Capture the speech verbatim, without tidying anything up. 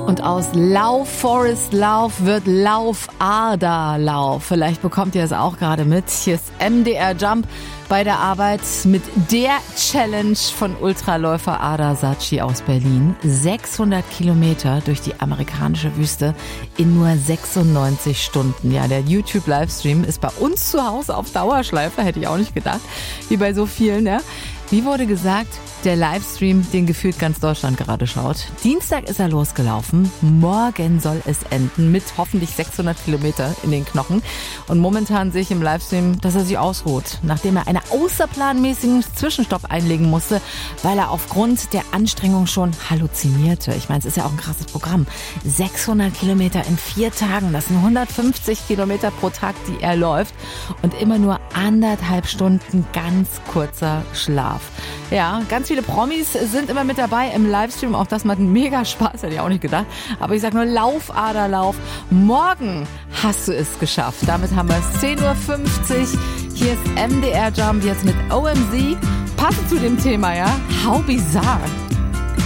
Und aus Lauf Forest Lauf wird Laufaderlauf. Vielleicht bekommt ihr es auch gerade mit. Hier ist M D R Jump bei der Arbeit mit der Challenge von Ultraläufer Ada Saci aus Berlin. sechshundert Kilometer durch die amerikanische Wüste in nur sechsundneunzig Stunden. Ja, der YouTube-Livestream ist bei uns zu Hause auf Dauerschleife, hätte ich auch nicht gedacht, wie bei so vielen, ja. Wie wurde gesagt, der Livestream, den gefühlt ganz Deutschland gerade schaut. Dienstag ist er losgelaufen. Morgen soll es enden mit hoffentlich sechshundert Kilometer in den Knochen. Und momentan sehe ich im Livestream, dass er sich ausruht, nachdem er einen außerplanmäßigen Zwischenstopp einlegen musste, weil er aufgrund der Anstrengung schon halluzinierte. Ich meine, es ist ja auch ein krasses Programm. sechshundert Kilometer in vier Tagen, das sind hundertfünfzig Kilometer pro Tag, die er läuft. Und immer nur anderthalb Stunden ganz kurzer Schlaf. Ja, ganz viele Promis sind immer mit dabei im Livestream. Auch das macht mega Spaß, hätte ich auch nicht gedacht. Aber ich sag nur Laufaderlauf. Morgen hast du es geschafft. Damit haben wir es zehn Uhr fünfzig. Hier ist M D R Jump jetzt mit O M Z. Passend zu dem Thema, ja? How bizarre.